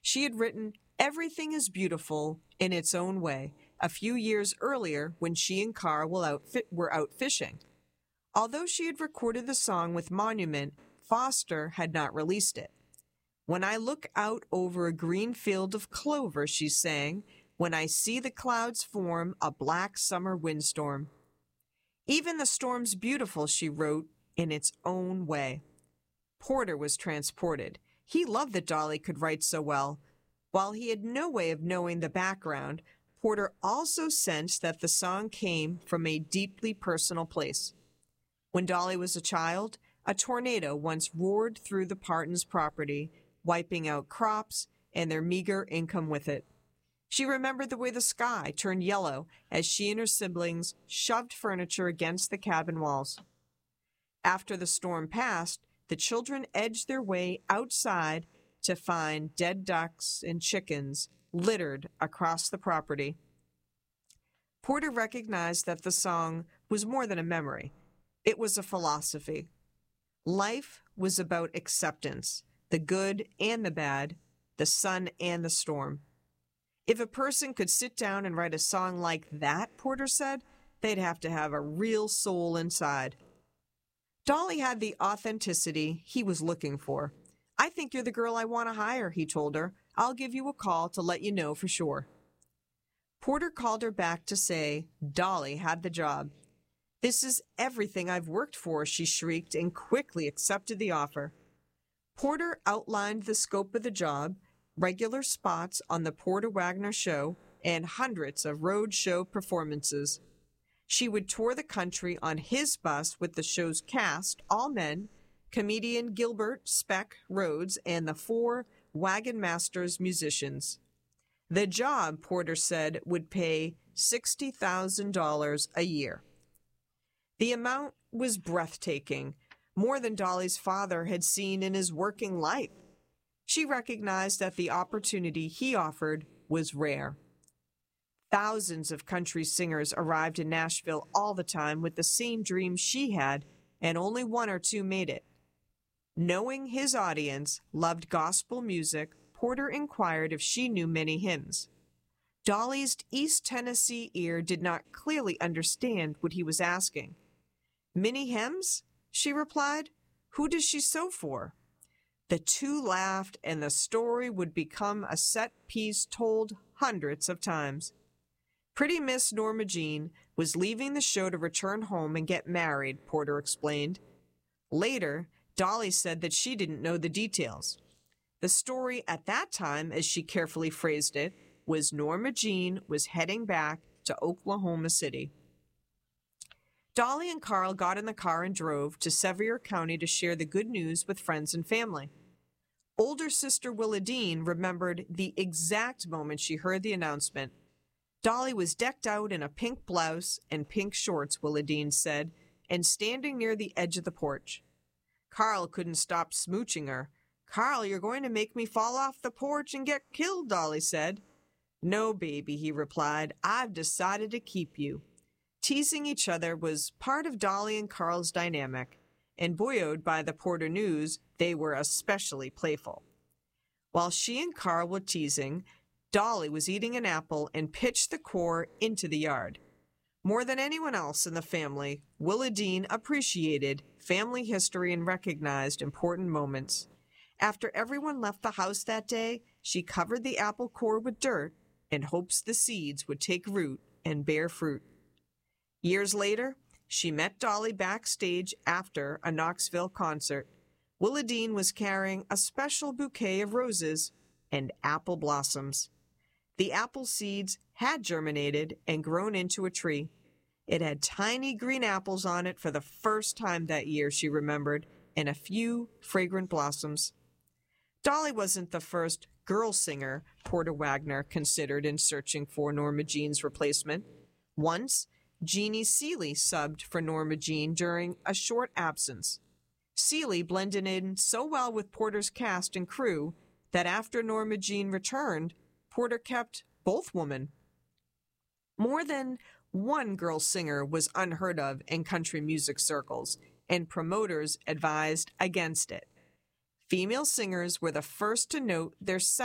She had written Everything is Beautiful in Its Own Way a few years earlier when she and Carl were out fishing. Although she had recorded the song with Monument, Foster had not released it. When I look out over a green field of clover, she sang, when I see the clouds form a black summer windstorm. Even the storm's beautiful, she wrote, in its own way. Porter was transported. He loved that Dolly could write so well. While he had no way of knowing the background, Porter also sensed that the song came from a deeply personal place. When Dolly was a child, a tornado once roared through the Partons' property, wiping out crops and their meager income with it. She remembered the way the sky turned yellow as she and her siblings shoved furniture against the cabin walls. After the storm passed, the children edged their way outside to find dead ducks and chickens littered across the property. Porter recognized that the song was more than a memory. It was a philosophy. Life was about acceptance, the good and the bad, the sun and the storm. If a person could sit down and write a song like that, Porter said, they'd have to have a real soul inside. Dolly had the authenticity he was looking for. I think you're the girl I want to hire, he told her. I'll give you a call to let you know for sure. Porter called her back to say Dolly had the job. This is everything I've worked for, she shrieked, and quickly accepted the offer. Porter outlined the scope of the job, regular spots on the Porter Wagoner Show, and hundreds of road show performances. She would tour the country on his bus with the show's cast, all men, comedian Gilbert Speck Rhodes, and the 4 Wagon Masters musicians. The job, Porter said, would pay $60,000 a year. The amount was breathtaking, more than Dolly's father had seen in his working life. She recognized that the opportunity he offered was rare. Thousands of country singers arrived in Nashville all the time with the same dream she had, and only 1 or 2 made it. Knowing his audience loved gospel music, Porter inquired if she knew many hymns. Dolly's East Tennessee ear did not clearly understand what he was asking. Many hymns? She replied. Who does she sew for? The two laughed, and the story would become a set piece told hundreds of times. Pretty Miss Norma Jean was leaving the show to return home and get married, Porter explained. Later, Dolly said that she didn't know the details. The story at that time, as she carefully phrased it, was Norma Jean was heading back to Oklahoma City. Dolly and Carl got in the car and drove to Sevier County to share the good news with friends and family. Older sister Willa Dean remembered the exact moment she heard the announcement. Dolly was decked out in a pink blouse and pink shorts, Willa Dean said, and standing near the edge of the porch. Carl couldn't stop smooching her. Carl, you're going to make me fall off the porch and get killed, Dolly said. No, baby, he replied. I've decided to keep you. Teasing each other was part of Dolly and Carl's dynamic, and buoyed by the Porter news, they were especially playful. While she and Carl were teasing, Dolly was eating an apple and pitched the core into the yard. More than anyone else in the family, Willa Dean appreciated family history and recognized important moments. After everyone left the house that day, she covered the apple core with dirt in hopes the seeds would take root and bear fruit. Years later, she met Dolly backstage after a Knoxville concert. Willa Dean was carrying a special bouquet of roses and apple blossoms. The apple seeds had germinated and grown into a tree. It had tiny green apples on it for the first time that year, she remembered, and a few fragrant blossoms. Dolly wasn't the first girl singer Porter Wagoner considered in searching for Norma Jean's replacement. Once, Jeannie Seely subbed for Norma Jean during a short absence. Seely blended in so well with Porter's cast and crew that after Norma Jean returned, Porter kept both women. More than one girl singer was unheard of in country music circles, and promoters advised against it. Female singers were the first to note their